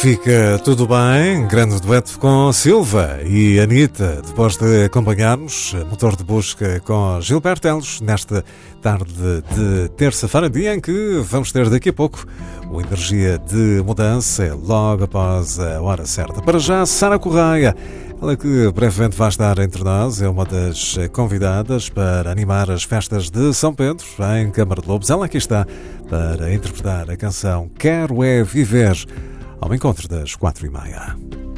Fica tudo bem, grande dueto com Silva e Anitta, depois de acompanharmos Motor de Busca com Gilberto Teles, nesta tarde de terça-feira, dia em que vamos ter daqui a pouco o Energia de Mudança, logo após a hora certa. Para já, Sara Correia, ela que brevemente vai estar entre nós, é uma das convidadas para animar as festas de São Pedro, em Câmara de Lobos. Ela aqui está para interpretar a canção Quero é Viver, ao encontro das 4h30.